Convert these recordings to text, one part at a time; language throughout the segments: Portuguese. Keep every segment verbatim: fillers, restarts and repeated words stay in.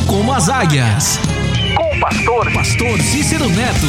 como as águias. Com o pastor, pastor Cícero Neto.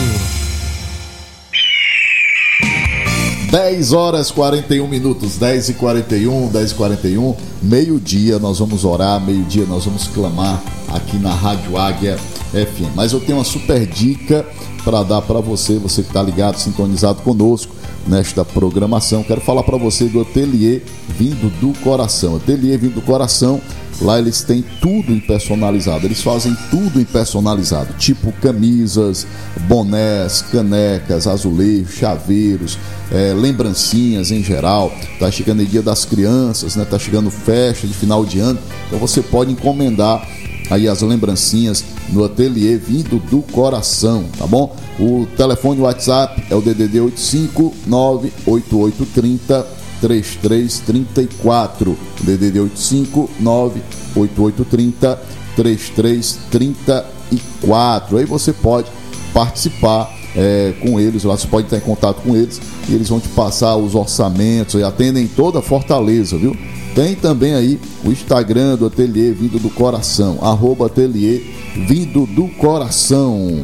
dez horas e quarenta e um minutos, dez e quarenta e um, dez e quarenta e um, meio-dia nós vamos orar, meio-dia nós vamos clamar aqui na Rádio Águia F M. Mas eu tenho uma super dica para dar para você, você que está ligado, sintonizado conosco nesta programação. Quero falar para você do Ateliê Vindo do Coração. Ateliê Vindo do Coração, lá eles têm tudo em personalizado, eles fazem tudo em personalizado, tipo camisas, bonés, canecas, azulejos, chaveiros, é, lembrancinhas em geral. Tá chegando o Dia das Crianças, né? Tá chegando festa de final de ano, então você pode encomendar aí as lembrancinhas no Ateliê Vindo do Coração, tá bom? O telefone do WhatsApp é o D D D oito cinco nove oito oito três zero três três três quatro, D D D oito cinco nove oito oito três zero três três três quatro. Aí você pode participar é, com eles, lá você pode estar em contato com eles e eles vão te passar os orçamentos e atendem toda a Fortaleza, viu? Tem também aí o Instagram do Ateliê Vindo do Coração, arroba Ateliê Vindo do Coração.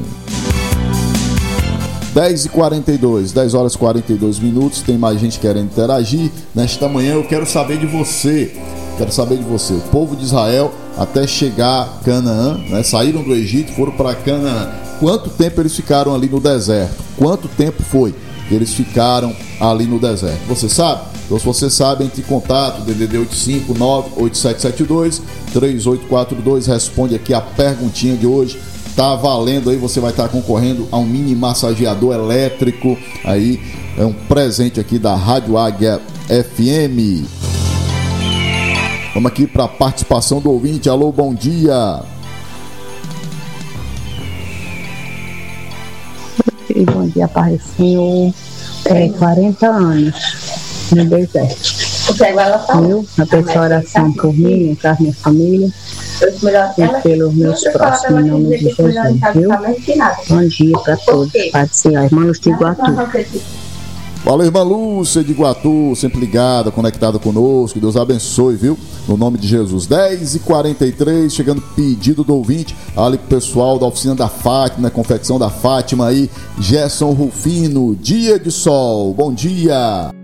dez e quarenta e dois, dez horas e quarenta e dois minutos, tem mais gente querendo interagir. Nesta manhã eu quero saber de você, quero saber de você. O povo de Israel, até chegar a Canaã, né, saíram do Egito, foram para Canaã. Quanto tempo eles ficaram ali no deserto? Quanto tempo foi que eles ficaram ali no deserto? Você sabe? Então, se você sabe, entre em contato, D D D oito cinco nove oito sete sete dois três oito quatro dois, responde aqui a perguntinha de hoje. Tá valendo aí, você vai estar concorrendo a um mini massageador elétrico. Aí é um presente aqui da Rádio Águia F M. Vamos aqui para a participação do ouvinte. Alô, bom dia. Bom dia, Pai do Senhor. É, quarenta anos no deserto. Eu, a peço oração por mim, por minha família e pelos meus próximos, em nome de Jesus, viu? Bom dia para todos, Pai do Senhor, irmãos de Iguatu. Valeu, irmã Lúcia de Iguatu, sempre ligada, conectada conosco, Deus abençoe, viu? No nome de Jesus. Dez e quarenta e três, chegando pedido do ouvinte, ali pro pessoal da oficina da Fátima, confecção da Fátima aí, Gerson Rufino, dia de sol, bom dia!